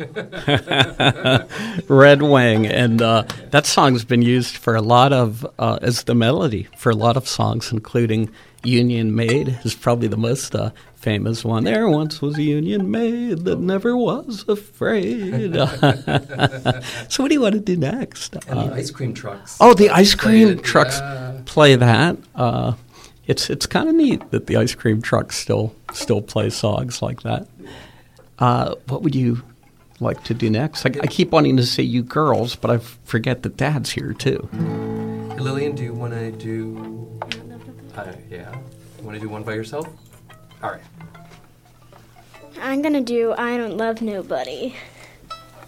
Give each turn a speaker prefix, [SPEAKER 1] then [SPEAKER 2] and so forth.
[SPEAKER 1] Red Wing, and that song's been used for a lot of as the melody for a lot of songs, including "Union Maid" is probably the most famous one. There once was a Union maid that never was afraid. So, what do you want to do next?
[SPEAKER 2] And the ice cream trucks.
[SPEAKER 1] Oh, the ice cream trucks play that. It's kind of neat that the ice cream trucks still play songs like that. What would you like to do next? I keep wanting to say "you girls," but I forget that Dad's here too.
[SPEAKER 2] Hey, Lillian, do you want to do? Yeah. You want to do one by yourself? All right.
[SPEAKER 3] I'm gonna do "I Don't Love Nobody."